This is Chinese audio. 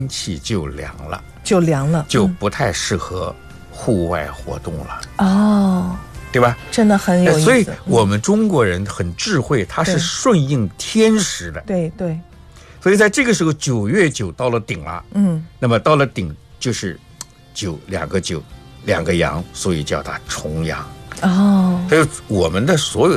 气就凉了， 就不太适合户外活动了。 哦， 对吧？ 真的很有意思。 所以我们中国人很智慧，他是顺应天时的。 对对。 所以在这个时候，9月9到了顶了。那么到了顶就是两个阳，所以叫它重阳。 哦， 所以我们的所有